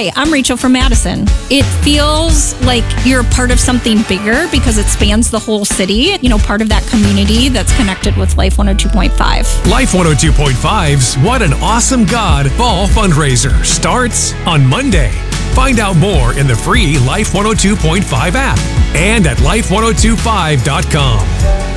Hi, I'm Rachel from Madison. It feels like you're part of something bigger because it spans the whole city, part of that community that's connected with Life 102.5. Life 102.5's What an Awesome God Fall Fundraiser starts on Monday. Find out more in the free Life 102.5 app and at life1025.com.